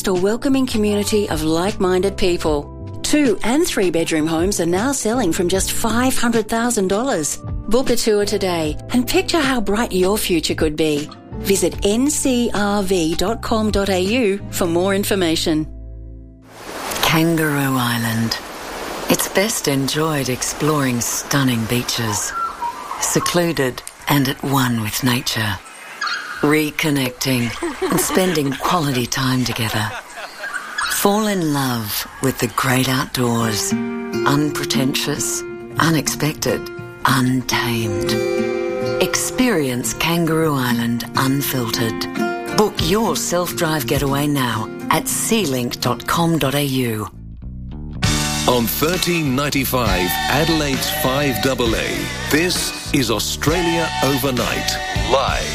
A welcoming community of like-minded people. 2- and 3-bedroom homes are now selling from just $500,000. Book a tour today and picture how bright your future could be. Visit ncrv.com.au for more information. Kangaroo Island. It's best enjoyed exploring stunning beaches, secluded and at one with nature, reconnecting and spending quality time together. Fall in love with the great outdoors, unpretentious, unexpected, untamed. Experience Kangaroo Island unfiltered. Book your self-drive getaway now at sealink.com.au. On 1395 Adelaide's 5AA, this is Australia Overnight, live.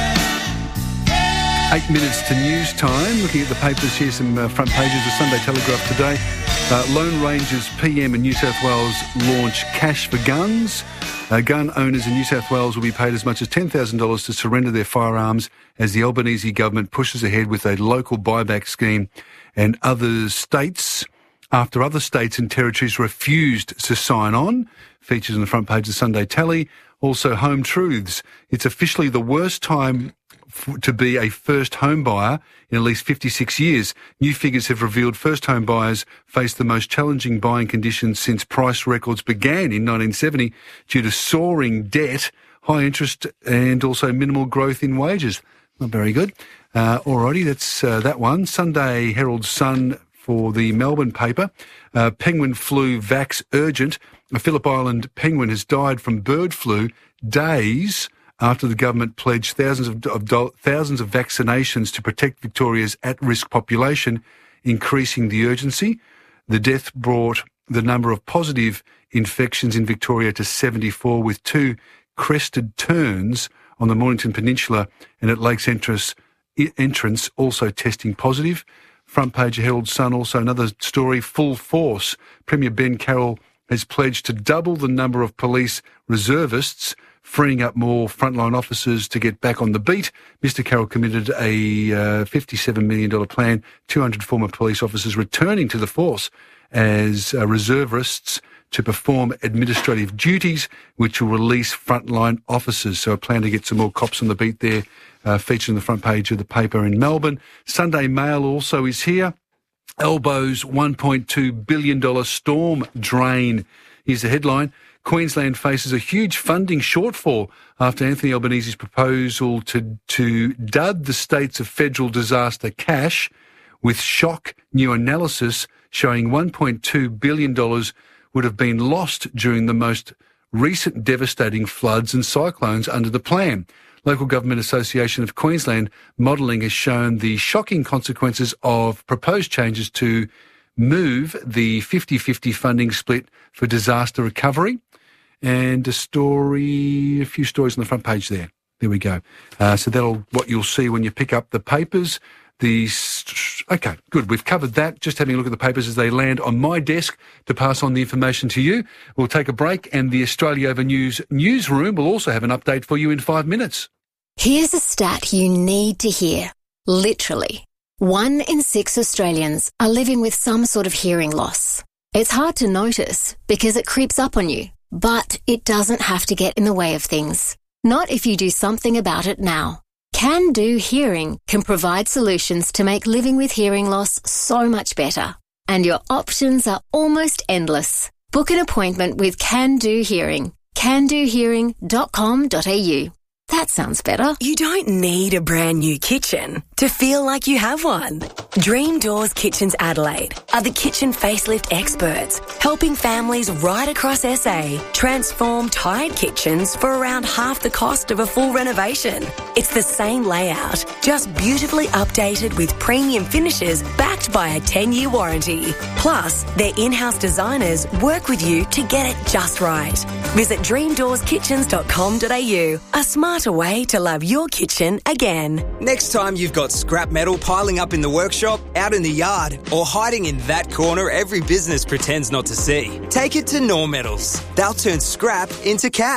8 minutes to news time. Looking at the papers here, some front pages of Sunday Telegraph today. Lone Rangers PM in New South Wales launch Cash for Guns. Gun owners in New South Wales will be paid as much as $10,000 to surrender their firearms as the Albanese government pushes ahead with a local buyback scheme, and other states, after other states and territories refused to sign on. Features on the front page of Sunday Telly. Also, Home Truths. It's officially the worst time to be a first home buyer in at least 56 years. New figures have revealed first home buyers face the most challenging buying conditions since price records began in 1970 due to soaring debt, high interest and also minimal growth in wages. Not very good. Alrighty, that's that one. Sunday Herald Sun for the Melbourne paper. Penguin flu vax urgent. A Phillip Island penguin has died from bird flu days after the government pledged thousands of vaccinations to protect Victoria's at-risk population, increasing the urgency. The death brought the number of positive infections in Victoria to 74, with 2 crested terns on the Mornington Peninsula and at Lakes entrance also testing positive. Front page of Herald Sun, also another story, full force. Premier Ben Carroll has pledged to double the number of police reservists, freeing up more frontline officers to get back on the beat. Mr Carroll committed a $57 million plan, 200 former police officers returning to the force as reservists to perform administrative duties, which will release frontline officers. So a plan to get some more cops on the beat there, featured on the front page of the paper in Melbourne. Sunday Mail also is here. Elbows $1.2 billion storm drain. Here's the headline. Queensland faces a huge funding shortfall after Anthony Albanese's proposal to dud the states of federal disaster cash, with shock new analysis showing $1.2 billion would have been lost during the most recent devastating floods and cyclones under the plan. Local Government Association of Queensland modelling has shown the shocking consequences of proposed changes to move the 50-50 funding split for disaster recovery. And a few stories on the front page there. There we go. So that'll what you'll see when you pick up the papers. Okay, good. We've covered that. Just having a look at the papers as they land on my desk to pass on the information to you. We'll take a break, and the Australia Over News newsroom will also have an update for you in 5 minutes. Here's a stat you need to hear. Literally, 1 in 6 Australians are living with some sort of hearing loss. It's hard to notice because it creeps up on you, but it doesn't have to get in the way of things. Not if you do something about it now. Can Do Hearing can provide solutions to make living with hearing loss so much better. And your options are almost endless. Book an appointment with Can Do Hearing. candohearing.com.au. That sounds better. You don't need a brand new kitchen to feel like you have one. Dream Doors Kitchens Adelaide are the kitchen facelift experts, helping families right across SA transform tired kitchens for around half the cost of a full renovation. It's the same layout, just beautifully updated with premium finishes backed by a 10-year warranty. Plus, their in-house designers work with you to get it just right. Visit dreamdoorskitchens.com.au, a smarter way to love your kitchen again. Next time you've got scrap metal piling up in the workshop, out in the yard, or hiding in that corner every business pretends not to see, take it to Normetals. They'll turn scrap into cash.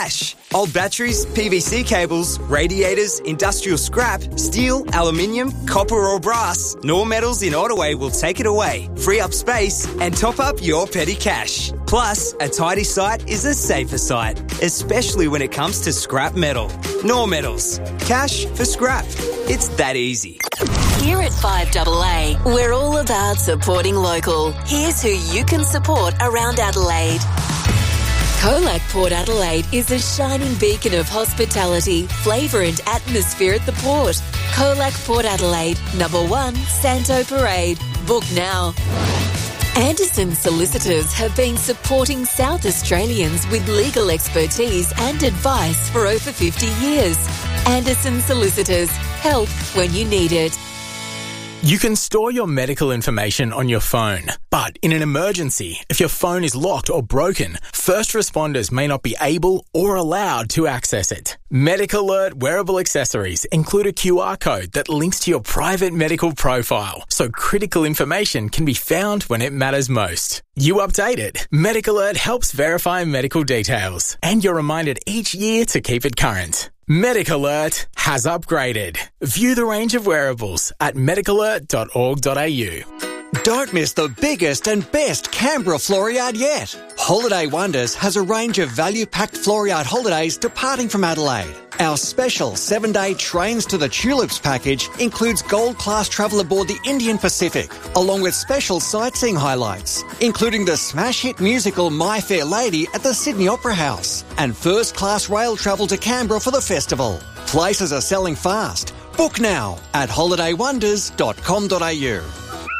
Old batteries, PVC cables, radiators, industrial scrap, steel, aluminium, copper or brass, Nor Metals in Ottaway will take it away, free up space and top up your petty cash. Plus, a tidy site is a safer site, especially when it comes to scrap metal. Nor Metals. Cash for scrap. It's that easy. Here at 5AA, we're all about supporting local. Here's who you can support around Adelaide. Colac Port Adelaide is a shining beacon of hospitality, flavour and atmosphere at the port. Colac Port Adelaide, number 1, Santo Parade. Book now. Anderson Solicitors have been supporting South Australians with legal expertise and advice for over 50 years. Anderson Solicitors. Help when you need it. You can store your medical information on your phone, but in an emergency, if your phone is locked or broken, first responders may not be able or allowed to access it. Medical Alert wearable accessories include a QR code that links to your private medical profile, so critical information can be found when it matters most. You update it. Medical Alert helps verify medical details, and you're reminded each year to keep it current. Medical Alert has upgraded. View the range of wearables at medicalert.org.au. Don't miss the biggest and best Canberra Floriade yet. Holiday Wonders has a range of value-packed Floriade holidays departing from Adelaide. Our special 7-day Trains to the Tulips package includes gold-class travel aboard the Indian Pacific, along with special sightseeing highlights, including the smash hit musical My Fair Lady at the Sydney Opera House, and first-class rail travel to Canberra for the festival. Places are selling fast. Book now at holidaywonders.com.au.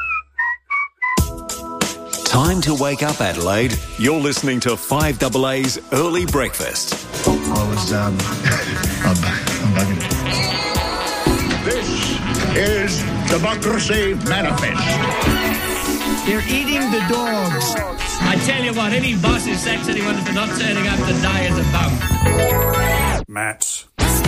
Time to wake up, Adelaide. You're listening to 5AA's Early Breakfast. I was, I'm bugging it. This is Democracy Manifest. They're eating the dogs. I tell you what, any boss who sacks anyone for not turning up today is a bum. Matt.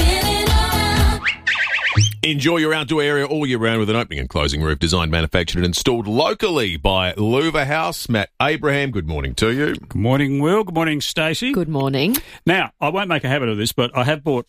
Enjoy your outdoor area all year round with an opening and closing roof designed, manufactured and installed locally by Louver House. Matt Abraham, good morning to you. Good morning, Will. Good morning, Stacey. Good morning. Now, I won't make a habit of this, but I have brought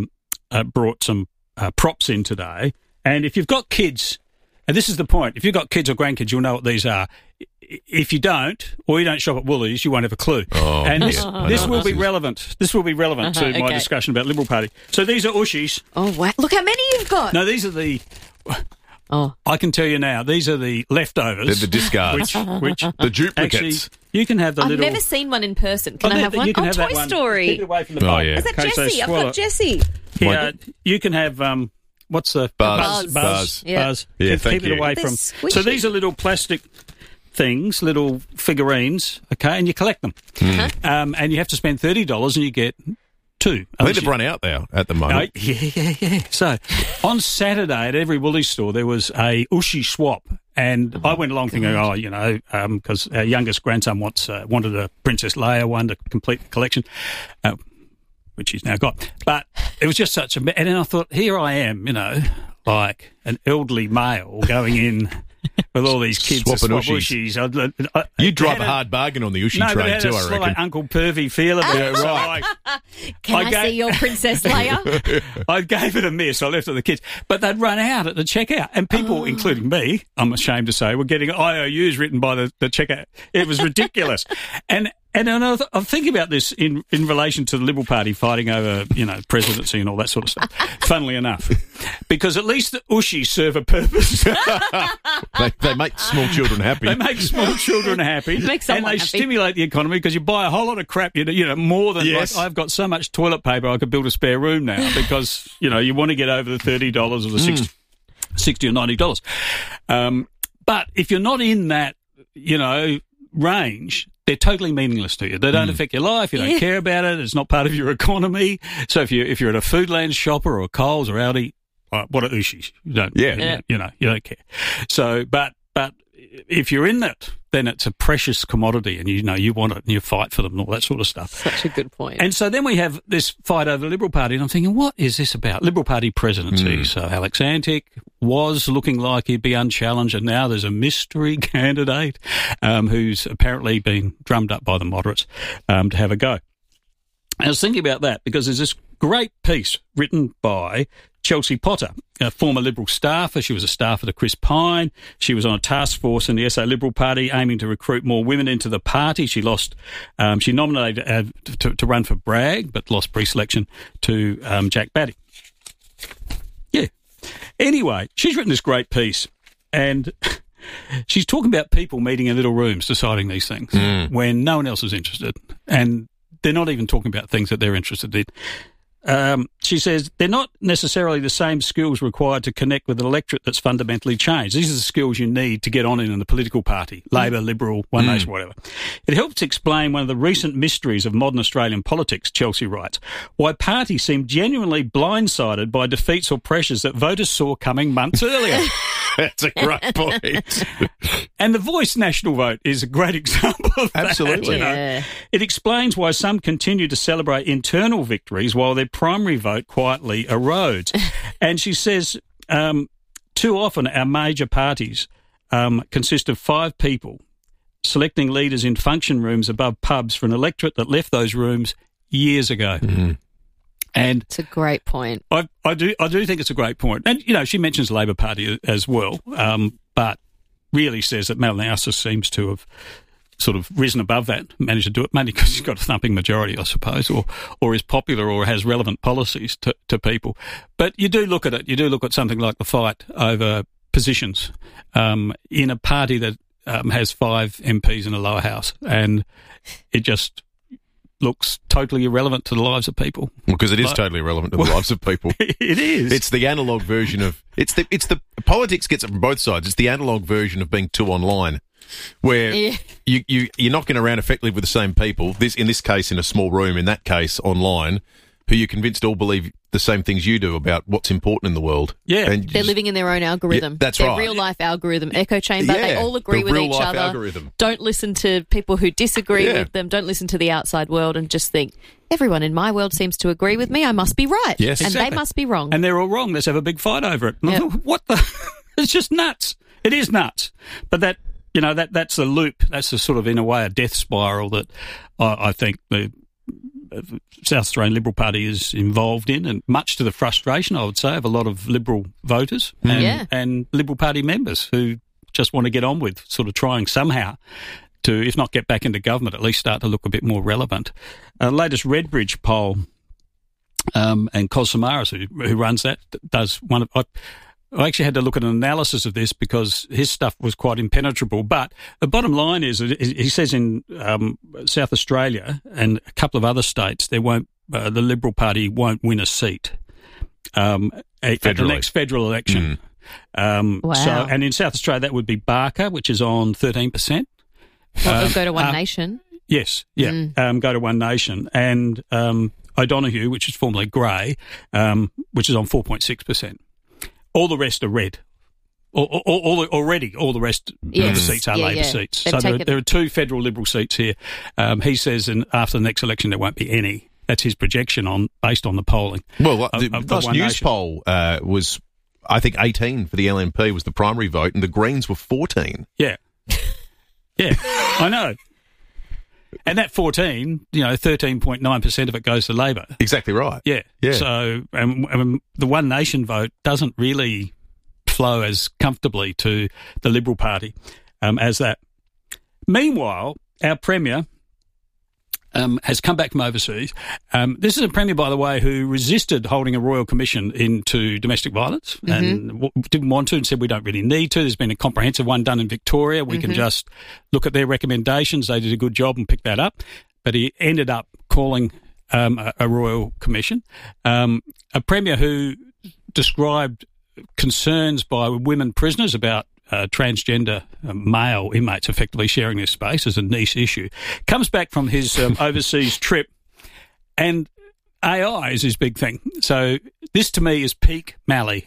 some props in today. And if you've got kids, and this is the point, if you've got kids or grandkids, you'll know what these are. If you don't, or you don't shop at Woolies, you won't have a clue. Oh, and this will be relevant. This will be relevant to my discussion about Liberal Party. So these are Ushies. Oh, wow. Look how many you've got. No, these are the... Oh. I can tell you now, these are the leftovers. They're the discards. Which the duplicates. Actually, you can have the little... I've never seen one in person. Can I have one? You can have Toy that one. Story. Keep it away from the bowl. Oh, yeah. Is that Jessie? I've got Jessie. Yeah, you can have... what's the... Buzz. Yeah. Buzz. Yeah, keep it away from... So these are little plastic things, little figurines, okay, and you collect them. And you have to spend $30 and you get two. I think they've run out now at the moment. Yeah. So on Saturday at every Woolies store there was a Ushi swap. And I went along thinking, because our youngest grandson wanted a Princess Leia one to complete the collection, which he's now got. But it was just such a... And then I thought, here I am, like an elderly male going in... with all these kids Swapping swap Ushis. You drive a hard bargain on the Ushi train too, I reckon. Slight Uncle Pervy feel about it. Yeah, right. Can I see your Princess Leia? I gave it a miss. I left it to the kids. But they'd run out at the checkout. And people, including me, I'm ashamed to say, were getting IOUs written by the checkout. It was ridiculous. And I'm thinking about this in relation to the Liberal Party fighting over, presidency and all that sort of stuff, funnily enough. Because at least the Ushis serve a purpose. They make small children happy. They make small children happy. And they stimulate the economy because you buy a whole lot of crap, more than... Yes. Like, I've got so much toilet paper I could build a spare room now because, you want to get over the $30 or the $60 or $90. But if you're not in that, range... They're totally meaningless to you. They don't affect your life. You don't care about it. It's not part of your economy. So if you're at a Foodland shopper or a Coles or Aldi, what are Ushis? You don't. Yeah. You don't care. So, but if you're in it, then it's a precious commodity, and you want it, and you fight for them, and all that sort of stuff. Such a good point. And so then we have this fight over the Liberal Party, and I'm thinking, what is this about? Liberal Party presidency. So Alex Antic was looking like he'd be unchallenged, and now there's a mystery candidate who's apparently been drummed up by the moderates to have a go. I was thinking about that because there's this great piece written by Chelsea Potter, a former Liberal staffer. She was a staffer to Chris Pine. She was on a task force in the SA Liberal Party aiming to recruit more women into the party. She lost, she nominated to run for Bragg, but lost pre-selection to Jack Batty. Yeah. Anyway, she's written this great piece, and she's talking about people meeting in little rooms deciding these things when no one else is interested, and they're not even talking about things that they're interested in. She says they're not necessarily the same skills required to connect with an electorate that's fundamentally changed. These are the skills you need to get on in the political party, Labor, Liberal, One Nation, whatever. It helps explain one of the recent mysteries of modern Australian politics, Chelsea writes, why parties seem genuinely blindsided by defeats or pressures that voters saw coming months earlier. That's a great point. And the Voice national vote is a great example of that. Absolutely. You know? It explains why some continue to celebrate internal victories while their primary vote quietly erodes. And she says, too often our major parties consist of 5 people selecting leaders in function rooms above pubs for an electorate that left those rooms years ago. Mm-hmm. And it's a great point. I do think it's a great point. And, you know, she mentions the Labor Party as well, but really says that Madeline Allister seems to have sort of risen above that, managed to do it, mainly because she's got a thumping majority, I suppose, or is popular or has relevant policies to people. But you do look at it. You do look at something like the fight over positions in a party that has 5 MPs in a lower house, and it just looks totally irrelevant to the lives of people. Because it is totally irrelevant to the lives of people. It is. It's the analogue version of it's the politics gets it from both sides. It's the analogue version of being too online, where you're knocking around effectively with the same people. In this case, in a small room. In that case, online, who you're convinced all believe the same things you do about what's important in the world. Yeah, and they're living in their own algorithm. Yeah, that's their right. real life algorithm, echo chamber. They all agree with each other. Algorithm. Don't listen to people who disagree with them. Don't listen to the outside world, and just think everyone in my world seems to agree with me. I must be right. Yes, and exactly. they must be wrong. And they're all wrong. Let's have a big fight over it. Yep. What the? It's just nuts. It is nuts. But that's the loop. That's the sort of, in a way, a death spiral that I think the South Australian Liberal Party is involved in, and much to the frustration, I would say, of a lot of Liberal voters and Liberal Party members who just want to get on with sort of trying somehow to, if not get back into government, at least start to look a bit more relevant. Latest Redbridge poll, and Cos Samaras, who runs that, does one of... I actually had to look at an analysis of this because his stuff was quite impenetrable. But the bottom line is, he says in South Australia and a couple of other states, there won't the Liberal Party won't win a seat at the next federal election. Wow. So, and in South Australia, that would be Barker, which is on 13%. It'll go to One Nation. Yes, yeah, go to One Nation. And O'Donoghue, which is formerly Grey, which is on 4.6%. All the rest are red. Already, all the rest of the seats are Labor seats. They've so there are 2 federal Liberal seats here. He says after the next election there won't be any. That's his projection based on the polling. Well, the last news poll was, I think, 18 for the LNP was the primary vote, and the Greens were 14. Yeah. Yeah, I know. And that 14, 13.9% of it goes to Labor. Exactly right. Yeah. So the One Nation vote doesn't really flow as comfortably to the Liberal Party as that. Meanwhile, our Premier has come back from overseas. This is a Premier, by the way, who resisted holding a Royal Commission into domestic violence and didn't want to and said we don't really need to. There's been a comprehensive one done in Victoria. We can just look at their recommendations. They did a good job and picked that up. But he ended up calling a Royal Commission. A Premier who described concerns by women prisoners about transgender male inmates effectively sharing this space as a niche issue, comes back from his overseas trip, and AI is his big thing. So this to me is peak Malley,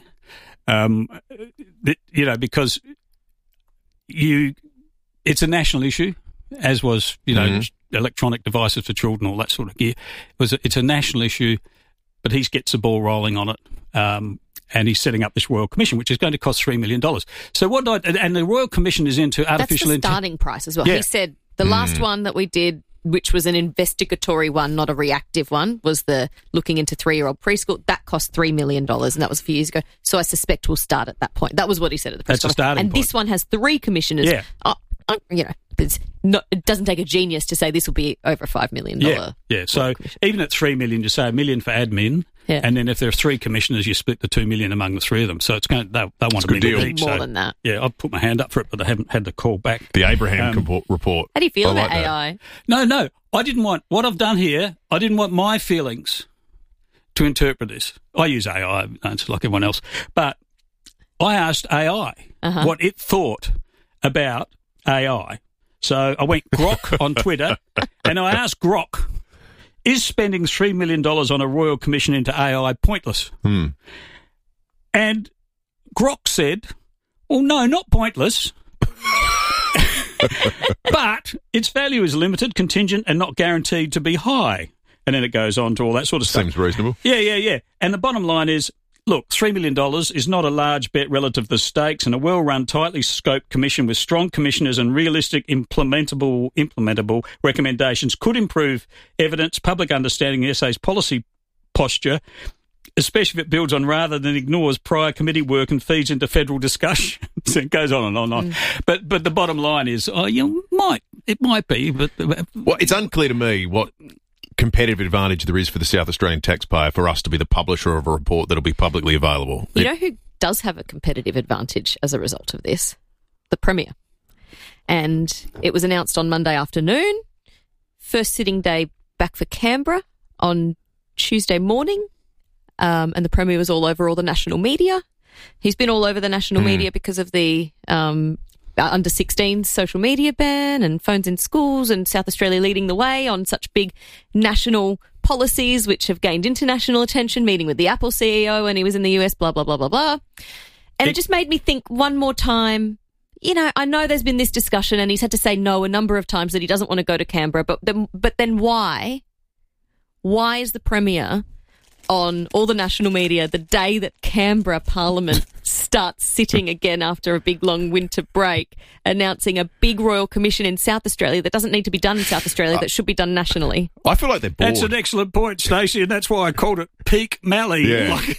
because it's a national issue, as was, electronic devices for children, all that sort of gear. It's a national issue, but he gets the ball rolling on it. And he's setting up this Royal Commission, which is going to cost $3 million. So and the Royal Commission is into artificial intelligence. That's the starting price as well. Yeah. He said the last one that we did which was an investigatory one, not a reactive one, was the looking into 3-year-old preschool. That cost $3 million, and that was a few years ago. So I suspect we'll start at that point. That was what he said at the press conference. That's a starting point. This one has 3 commissioners. Yeah. It doesn't take a genius to say this will be over $5 million. Yeah. So even at $3 million, you say $1 million for admin, and then if there are 3 commissioners, you split the $2 million among the 3 of them. So it's going. They want a big deal. More than that. Yeah, I've put my hand up for it, but they haven't had the call back. The Abraham report. How do you feel about AI? No. I didn't want what I've done here. I didn't want my feelings to interpret this. I use AI, it's like everyone else, but I asked AI what it thought about AI. So I went Grok on Twitter, and I asked Grok, is spending $3 million on a royal commission into AI pointless? And Grok said, well, no, not pointless. But its value is limited, contingent, and not guaranteed to be high. And then it goes on to all that sort of stuff. Seems reasonable. Yeah. And the bottom line is, look, $3 million is not a large bet relative to the stakes, and a well-run, tightly scoped commission with strong commissioners and realistic implementable recommendations could improve evidence, public understanding, and SA's policy posture, especially if it builds on rather than ignores prior committee work and feeds into federal discussion. So it goes on and on and on. But the bottom line is, it might be, but well, it's unclear to me what competitive advantage there is for the South Australian taxpayer for us to be the publisher of a report that'll be publicly available. You know who does have a competitive advantage as a result of this? The Premier. And it was announced on Monday afternoon. First sitting day back for Canberra on Tuesday morning. And the Premier was all over all the national media. He's been all over the national media because of the under 16 social media ban and phones in schools, and South Australia leading the way on such big national policies which have gained international attention, meeting with the Apple CEO when he was in the US, blah, blah, blah, blah, blah. And it just made me think one more time, I know there's been this discussion and he's had to say no a number of times that he doesn't want to go to Canberra, but then why? Why is the Premier on all the national media the day that Canberra Parliament starts sitting again after a big long winter break, announcing a big royal commission in South Australia that doesn't need to be done in South Australia, that should be done nationally? I feel like they're bored. That's an excellent point, Stacey, and that's why I called it peak Mallee. Yeah. Like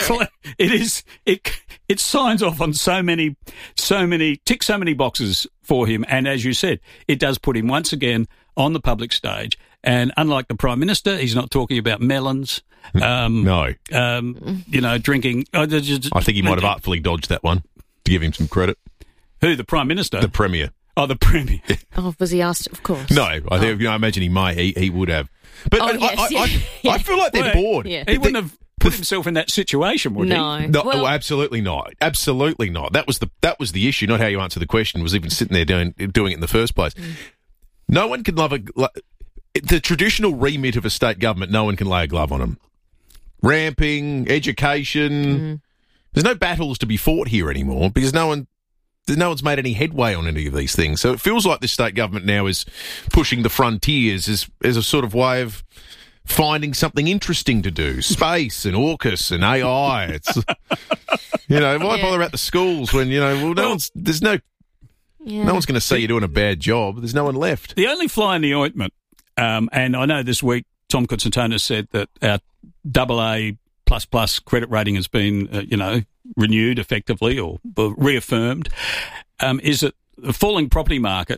it signs off on so many ticks so many boxes for him, and as you said, it does put him once again on the public stage. And unlike the Prime Minister, he's not talking about melons. No. Drinking. I think he might have artfully dodged that one, to give him some credit. Who, the Prime Minister? The Premier. Oh, the Premier. Oh, was he asked? Of course. No, I imagine he might. He would have. But I feel like they're bored. Yeah. He wouldn't have put himself in that situation, would he? No, absolutely not. Absolutely not. That was the issue, not how you answer the question, was even sitting there doing it in the first place. No one can love the traditional remit of a state government, no one can lay a glove on them. Ramping, education. There's no battles to be fought here anymore because no one's made any headway on any of these things. So it feels like this state government now is pushing the frontiers as a sort of way of finding something interesting to do. Space and AUKUS and AI. It's why bother at the schools when no one's going to see you doing a bad job. There's no one left. The only fly in the ointment, and I know this week Tom Constantino said that our AA++ credit rating has been, renewed effectively or reaffirmed, is that the falling property market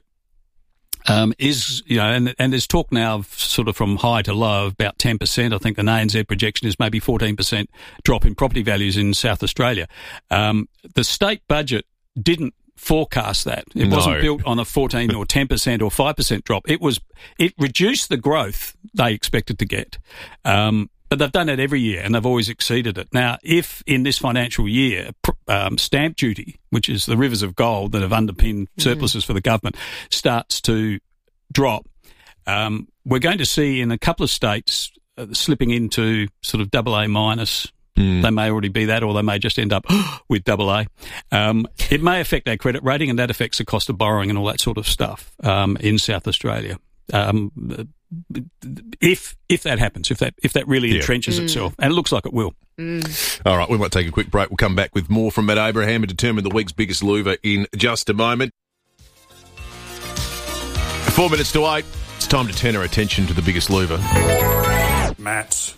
is, and there's talk now of sort of from high to low of about 10%. I think an ANZ projection is maybe 14% drop in property values in South Australia. The state budget didn't forecast that. It wasn't built on a 14 or 10% or 5% drop. It reduced the growth they expected to get. But they've done it every year and they've always exceeded it. Now, if in this financial year, stamp duty, which is the rivers of gold that have underpinned surpluses for the government, starts to drop, we're going to see in a couple of states slipping into sort of AA minus. They may already be that, or they may just end up with AA. It may affect our credit rating, and that affects the cost of borrowing and all that sort of stuff in South Australia. If that happens, if that really entrenches itself, and it looks like it will. All right, we might take a quick break. We'll come back with more from Matt Abraham and determine the week's biggest loser in just a moment. 4 minutes to 8. it's time to turn our attention to the biggest loser. Matt.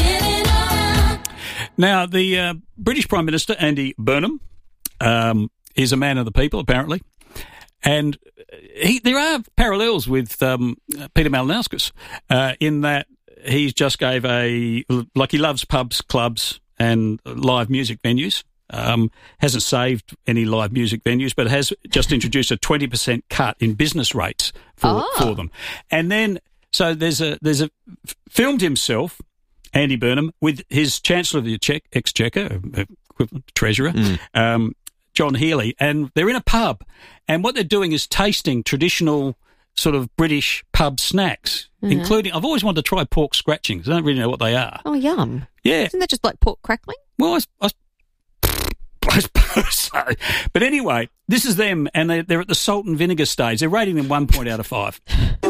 Now, the British Prime Minister, Andy Burnham, is a man of the people, apparently. And there are parallels with Peter Malinauskas in that he just gave he loves pubs, clubs and live music venues. Hasn't saved any live music venues, but has just introduced a 20% cut in business rates for them. And then, so there's a filmed himself, Andy Burnham, with his Chancellor of the Exchequer, equivalent Treasurer, John Healey, and they're in a pub, and what they're doing is tasting traditional sort of British pub snacks, including, I've always wanted to try pork scratchings. I don't really know what they are. Oh, yum. Yeah. Isn't that just like pork crackling? Well, I suppose so. But anyway, this is them, and they're at the salt and vinegar stage. They're rating them 1 point out of 5.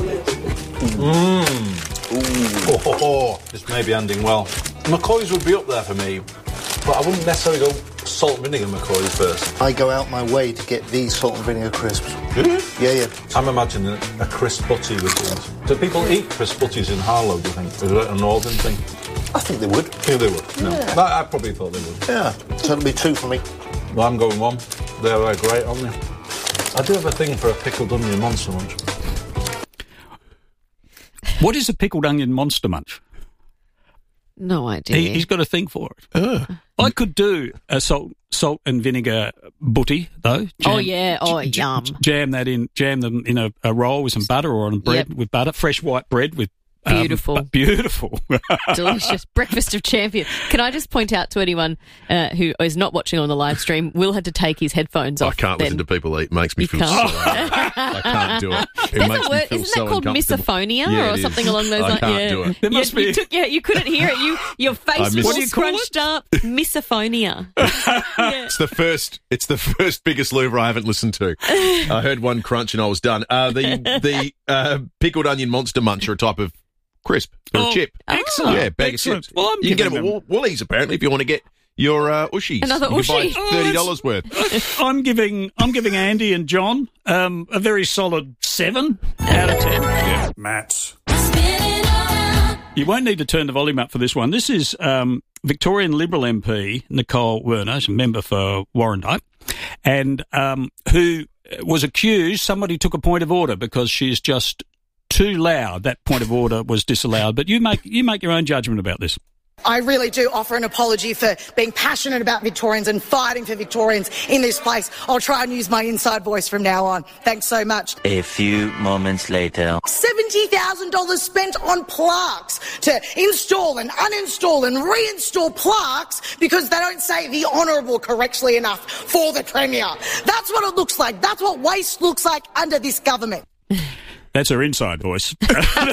This may be ending well. McCoy's would be up there for me, but I wouldn't necessarily go salt and vinegar McCoy's first. I go out my way to get these salt and vinegar crisps. Yeah. I'm imagining a crisp butty with these. Do people eat crisp butties in Harlow, do you think? Is it a northern thing? I think they would. Yeah, they would. No. Yeah. I probably thought they would. Yeah, so it'll be 2 for me. Well, I'm going 1. They're great, aren't they? I do have a thing for a pickled onion monster munch. What is a pickled onion monster munch? No idea. He's got a thing for it. I could do a salt and vinegar butty, though. Yum. Jam them in a roll with some butter or on bread with butter, fresh white bread with Beautiful. Beautiful. Delicious. Breakfast of champions. Can I just point out to anyone who is not watching on the live stream, Will had to take his headphones off. I can't listen to people eat. It makes me feel so I can't do it. It makes me feel Isn't so that called misophonia or something along those lines? I can't do it. There must be. You couldn't hear it. Your face was all scrunched up. Misophonia. It's the first biggest louver I haven't listened to. I heard one crunch and I was done. The pickled onion monster munch are a type of crisp or chip. Excellent. Yeah, bag of chips. Well, you can get them at Woolies apparently if you want to get your ushies. Another you ushi. can buy $30 worth. I'm giving Andy and John a very solid 7 out of 10. Yeah. Matt. You won't need to turn the volume up for this one. This is Victorian Liberal MP Nicole Werner, who's a member for Warrandyte, and who was accused, somebody took a point of order because she's just too loud. That point of order was disallowed. But you make your own judgment about this. I really do offer an apology for being passionate about Victorians and fighting for Victorians in this place. I'll try and use my inside voice from now on. Thanks so much. A few moments later. $70,000 spent on plaques to install and uninstall and reinstall plaques because they don't say the Honourable correctly enough for the Premier. That's what it looks like. That's what waste looks like under this government. That's her inside voice. Hey,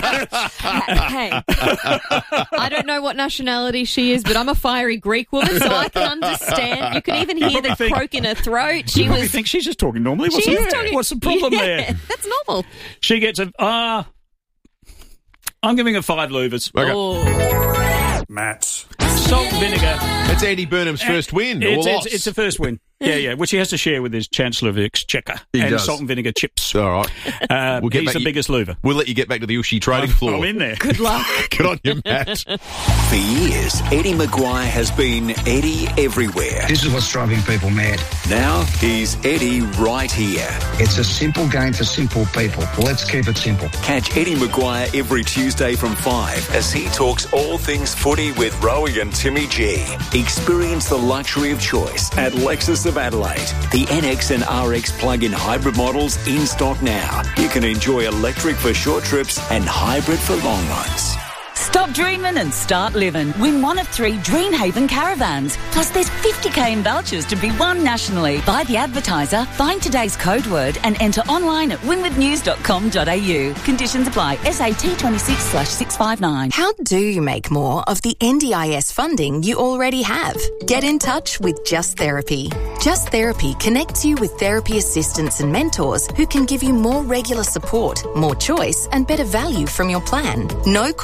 I don't know what nationality she is, but I'm a fiery Greek woman, so I can understand. You can even hear the croak in her throat. You probably think she's just talking normally. What's the problem there? That's normal. She gets I'm giving her 5 louvers. Okay. Oh. Matt. Salt and vinegar. It's Andy Burnham's first win or loss. It's a first win. Yeah, which he has to share with his Chancellor of the Exchequer. He and does. Salt and vinegar chips. All right. He's the biggest louver. We'll let you get back to the Ushi trading floor. I'm in there. Good luck. Good on you, Matt. For years, Eddie Maguire has been Eddie everywhere. This is what's driving people mad. Now he's Eddie right here. It's a simple game for simple people. Let's keep it simple. Catch Eddie Maguire every Tuesday from 5 as he talks all things footy with Rowie and Timmy G. Experience the luxury of choice at Lexus of Adelaide. The NX and RX plug-in hybrid models in stock now. You can enjoy electric for short trips and hybrid for long ones. Stop dreaming and start living. Win one of 3 Dreamhaven caravans. Plus there's 50k in vouchers to be won nationally. Buy the advertiser, find today's code word and enter online at winwithnews.com.au. Conditions apply. SAT 26/659. How do you make more of the NDIS funding you already have? Get in touch with Just Therapy. Just Therapy connects you with therapy assistants and mentors who can give you more regular support, more choice and better value from your plan. No call centre,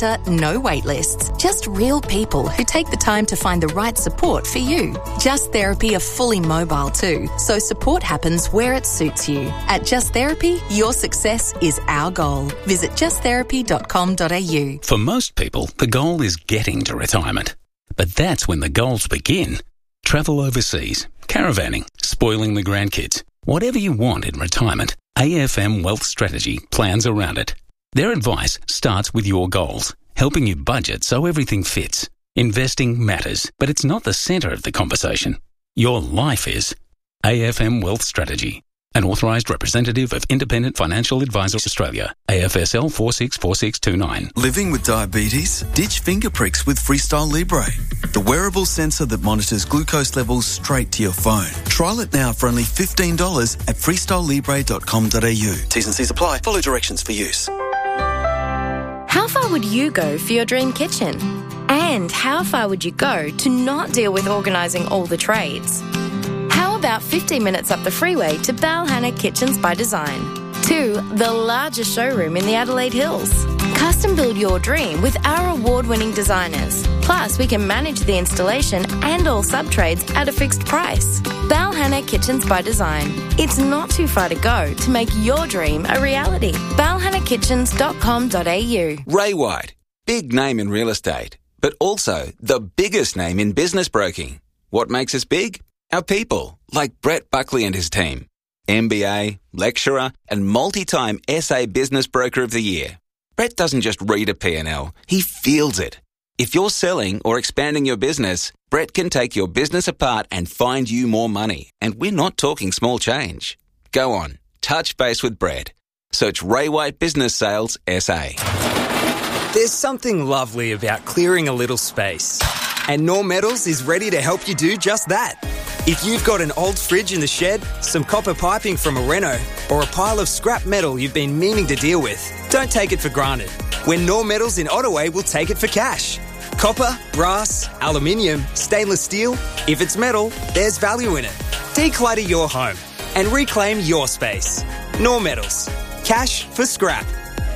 centre, no wait lists. Just real people who take the time to find the right support for you. Just Therapy are fully mobile too, so support happens where it suits you. At Just Therapy, your success is our goal. Visit justtherapy.com.au. For most people, the goal is getting to retirement. But that's when the goals begin. Travel overseas, caravanning, spoiling the grandkids. Whatever you want in retirement, AFM Wealth Strategy plans around it. Their advice starts with your goals, helping you budget so everything fits. Investing matters, but it's not the centre of the conversation. Your life is. AFM Wealth Strategy. An authorised representative of Independent Financial Advisors Australia. AFSL 464629. Living with diabetes? Ditch finger pricks with Freestyle Libre, the wearable sensor that monitors glucose levels straight to your phone. Trial it now for only $15 at freestylelibre.com.au. T's and C's apply. Follow directions for use. How far would you go for your dream kitchen? And how far would you go to not deal with organising all the trades? How about 15 minutes up the freeway to Balhanna Kitchens by Design? To the largest showroom in the Adelaide Hills. Custom build your dream with our award-winning designers. Plus, we can manage the installation and all sub-trades at a fixed price. Balhanna Kitchens by Design. It's not too far to go to make your dream a reality. balhannakitchens.com.au. Ray White, big name in real estate, but also the biggest name in business broking. What makes us big? Our people, like Brett Buckley and his team. MBA, lecturer, and multi-time SA Business Broker of the Year. Brett doesn't just read a P&L, he feels it. If you're selling or expanding your business, Brett can take your business apart and find you more money. And we're not talking small change. Go on, touch base with Brett. Search Ray White Business Sales SA. There's something lovely about clearing a little space. And Norm Metals is ready to help you do just that. If you've got an old fridge in the shed, some copper piping from a reno, or a pile of scrap metal you've been meaning to deal with, don't take it for granted. When Norm Metals in Ottaway will take it for cash. Copper, brass, aluminium, stainless steel. If it's metal, there's value in it. Declutter your home and reclaim your space. Norm Metals. Cash for scrap.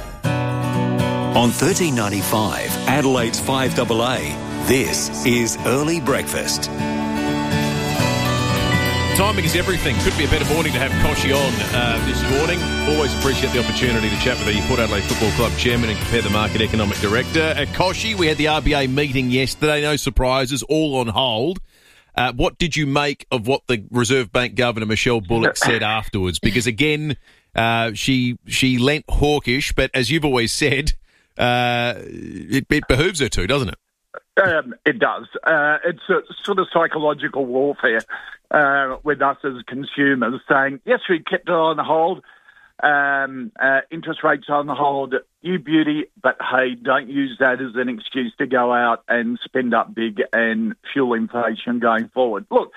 On 1395, Adelaide's 5AA, this is Early Breakfast. Timing is everything. Couldn't be a better morning to have Koshi on this morning. Always appreciate the opportunity to chat with the Port Adelaide Football Club Chairman and Compare the Market Economic Director. Koshi, we had the RBA meeting yesterday. No surprises, all on hold. What did you make of what the Reserve Bank Governor, Michelle Bullock, said afterwards? Because, again, she lent hawkish, but as you've always said, it behooves her to, doesn't it? It does. It's a sort of psychological warfare with us as consumers, saying, yes, we kept it on hold, interest rates on hold, you beauty, but hey, don't use that as an excuse to go out and spend up big and fuel inflation going forward. Look,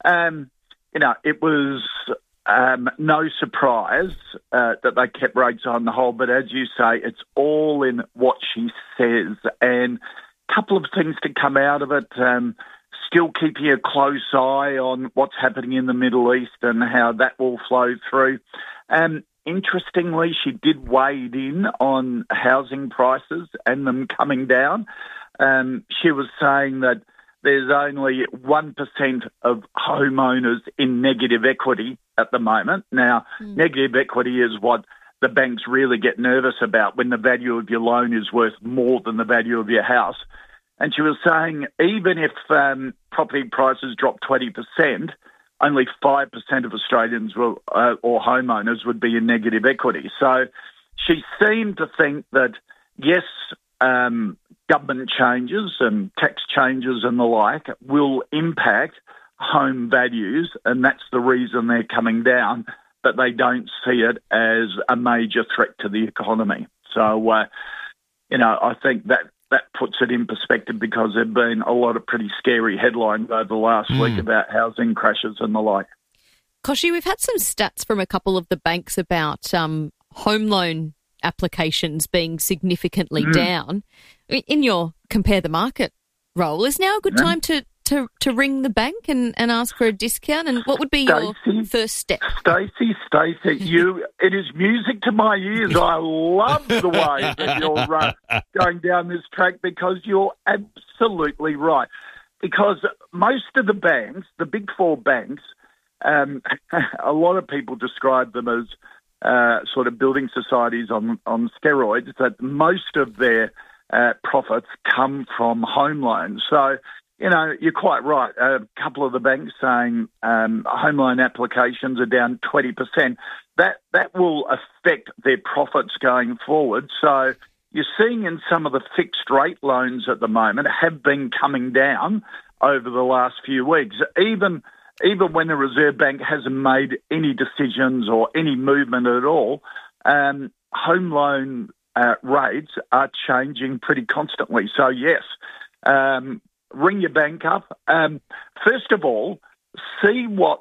it was no surprise that they kept rates on the hold, but as you say, it's all in what she says, and couple of things to come out of it. Still keeping a close eye on what's happening in the Middle East and how that will flow through. Interestingly, she did wade in on housing prices and them coming down. She was saying that there's only 1% of homeowners in negative equity at the moment. Now, negative equity is what the banks really get nervous about when the value of your loan is worth more than the value of your house. And she was saying even if property prices drop 20%, only 5% of Australians will, or homeowners would be in negative equity. So she seemed to think that, yes, government changes and tax changes and the like will impact home values, and that's the reason they're coming down, but they don't see it as a major threat to the economy. So, I think that puts it in perspective, because there have been a lot of pretty scary headlines over the last week about housing crashes and the like. Koshi, we've had some stats from a couple of the banks about home loan applications being significantly down. In your Compare the Market role, is now a good time to to ring the bank and ask for a discount? And what would be your first step? Stacey, it is music to my ears. I love the way that you're going down this track, because you're absolutely right. Because most of the banks, the big four banks, a lot of people describe them as sort of building societies on steroids, that most of their profits come from home loans. So, you're quite right. A couple of the banks saying home loan applications are down 20%. That will affect their profits going forward. So you're seeing in some of the fixed rate loans at the moment have been coming down over the last few weeks. Even when the Reserve Bank hasn't made any decisions or any movement at all, home loan rates are changing pretty constantly. So yes, ring your bank up. First of all, see what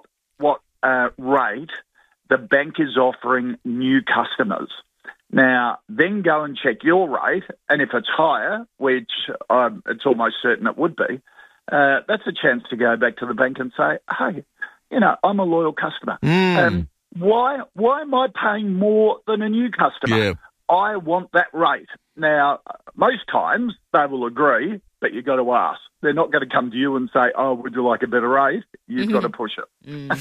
rate the bank is offering new customers. Now, then go and check your rate, and if it's higher, which it's almost certain it would be, that's a chance to go back to the bank and say, hey, I'm a loyal customer. Why am I paying more than a new customer? Yeah. I want that rate. Now, most times they will agree, but you've got to ask. They're not going to come to you and say, oh, would you like a better rate? You've got to push it.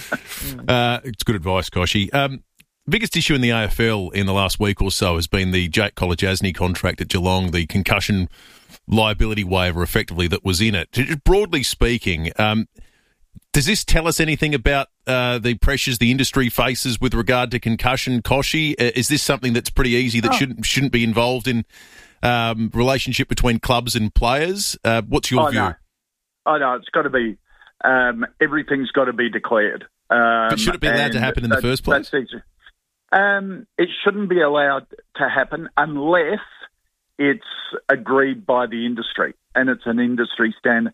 It's good advice, Koshi. Biggest issue in the AFL in the last week or so has been the Jake Kolodjasny contract at Geelong, the concussion liability waiver effectively that was in it. Just broadly speaking, does this tell us anything about the pressures the industry faces with regard to concussion, Koshi? Is this something that's pretty easy that shouldn't be involved in relationship between clubs and players? What's your view? I know. It's got to be, everything's got to be declared. But should it be allowed to happen in the first place? It shouldn't be allowed to happen unless it's agreed by the industry and it's an industry standard.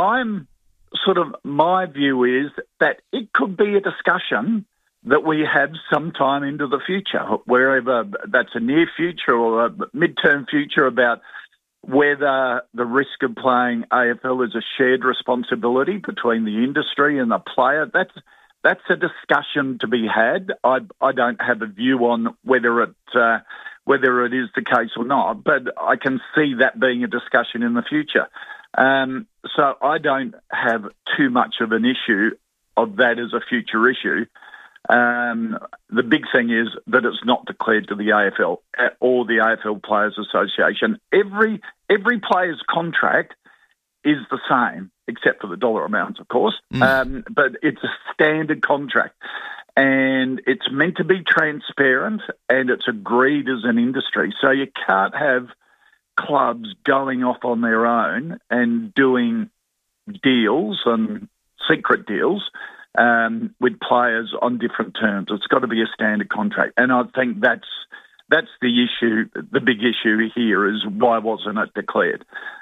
My view is that it could be a discussion that we have sometime into the future, wherever that's a near future or a midterm future, about whether the risk of playing AFL is a shared responsibility between the industry and the player. That's a discussion to be had. I don't have a view on whether it is the case or not, but I can see that being a discussion in the future. So I don't have too much of an issue of that as a future issue. The big thing is that it's not declared to the AFL or the AFL Players Association. Every player's contract is the same, except for the dollar amounts, of course. But it's a standard contract, and it's meant to be transparent, and it's agreed as an industry. So you can't have clubs going off on their own and doing deals and secret deals with players on different terms. It's got to be a standard contract, and I think that's the issue. The big issue here is, why wasn't it declared?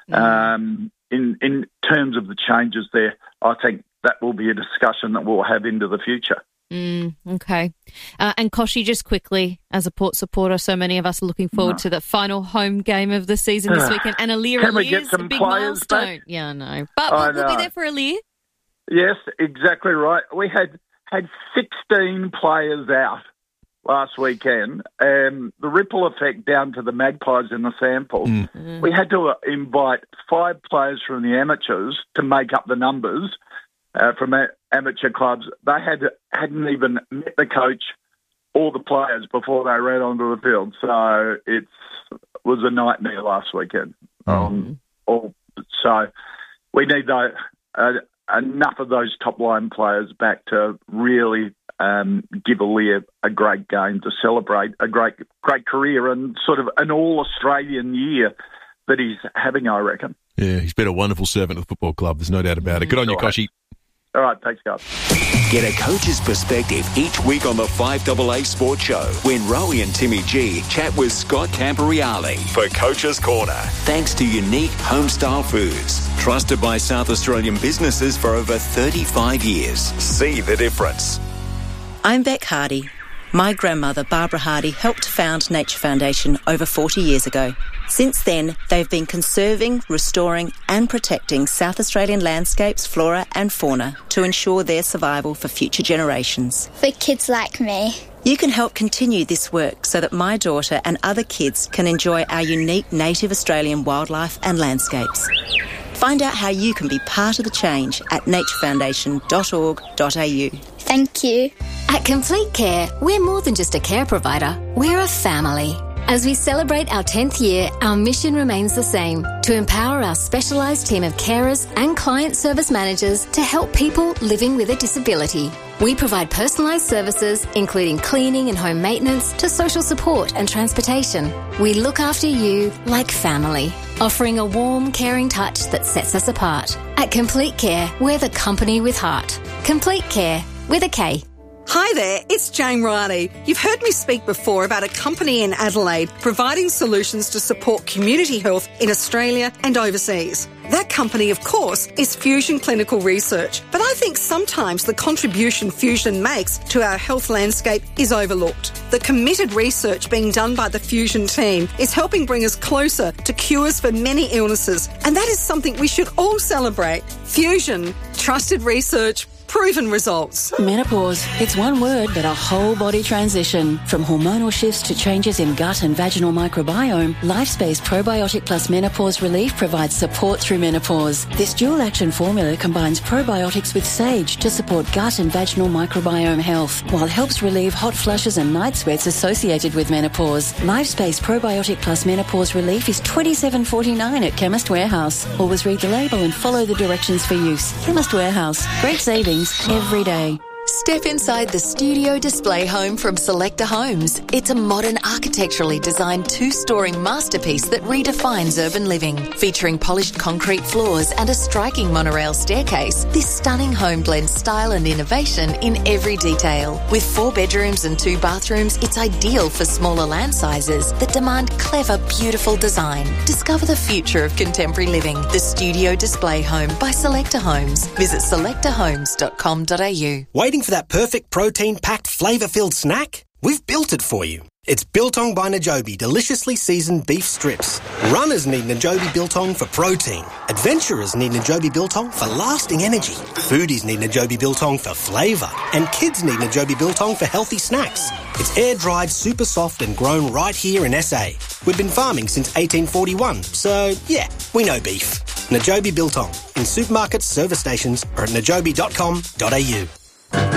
In terms of the changes there, I think that will be a discussion that we'll have into the future. Okay. And Koshi, just quickly, as a Port supporter, so many of us are looking forward to the final home game of the season this weekend. And Aliir is a big milestone. Back? Yeah, I know. But we'll be there for Aliir. Yes, exactly right. We had 16 players out last weekend. The ripple effect down to the Magpies in the sample. We had to invite 5 players from the amateurs to make up the numbers from amateur clubs. They hadn't even met the coach or the players before they ran onto the field. So it was a nightmare last weekend. So we need enough of those top-line players back to really give Aliir a great game, to celebrate a great career and sort of an all-Australian year that he's having, I reckon. Yeah, he's been a wonderful servant of the football club. There's no doubt about it. Good on you, Koshi. All right, thanks, guys. Get a coach's perspective each week on the 5AA Sports Show when Rowie and Timmy G chat with Scott Camporeale for Coach's Corner. Thanks to Unique Homestyle Foods, trusted by South Australian businesses for over 35 years. See the difference. I'm Beck Hardy. My grandmother, Barbara Hardy, helped found Nature Foundation over 40 years ago. Since then, they've been conserving, restoring and protecting South Australian landscapes, flora and fauna to ensure their survival for future generations. For kids like me. You can help continue this work so that my daughter and other kids can enjoy our unique native Australian wildlife and landscapes. Find out how you can be part of the change at naturefoundation.org.au. Thank you. At Complete Care, we're more than just a care provider, we're a family. As we celebrate our 10th year, our mission remains the same, to empower our specialised team of carers and client service managers to help people living with a disability. We provide personalised services, including cleaning and home maintenance, to social support and transportation. We look after you like family, offering a warm, caring touch that sets us apart. At Complete Care, we're the company with heart. Complete Care, with a K. Hi there, it's Jane Riley. You've heard me speak before about a company in Adelaide providing solutions to support community health in Australia and overseas. That company, of course, is Fusion Clinical Research. But I think sometimes the contribution Fusion makes to our health landscape is overlooked. The committed research being done by the Fusion team is helping bring us closer to cures for many illnesses. And that is something we should all celebrate. Fusion, trusted research, proven results. Menopause. It's one word, but a whole body transition. From hormonal shifts to changes in gut and vaginal microbiome, LifeSpace Probiotic Plus Menopause Relief provides support through menopause. This dual-action formula combines probiotics with sage to support gut and vaginal microbiome health, while helps relieve hot flushes and night sweats associated with menopause. LifeSpace Probiotic Plus Menopause Relief is $27.49 at Chemist Warehouse. Always read the label and follow the directions for use. Chemist Warehouse. Great savings every day. Step inside the studio display home from Selector Homes. It's a modern, architecturally designed two-storey masterpiece that redefines urban living. Featuring polished concrete floors and a striking monorail staircase, this stunning home blends style and innovation in every detail. With 4 bedrooms and 2 bathrooms, it's ideal for smaller land sizes that demand clever, beautiful design. Discover the future of contemporary living. The studio display home by Selector Homes. Visit selectorhomes.com.au. Waiting for that perfect protein-packed, flavour-filled snack? We've built it for you. It's Biltong by Najobi deliciously seasoned beef strips. Runners need Najobi Biltong for protein. Adventurers need Najobi Biltong for lasting energy. Foodies need Najobi Biltong for flavour. And kids need Najobi Biltong for healthy snacks. It's air-dried, super soft and grown right here in SA. We've been farming since 1841, so yeah, we know beef. Najobi Biltong in supermarkets, service stations or at najobi.com.au.